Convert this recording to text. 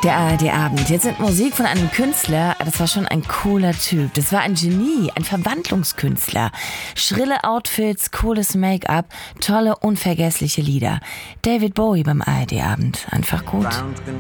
Der ARD-Abend. Jetzt sind Musik von einem Künstler, das war schon ein cooler Typ. Das war ein Genie, ein Verwandlungskünstler. Schrille Outfits, cooles Make-up, tolle, unvergessliche Lieder. David Bowie beim ARD-Abend. Einfach gut.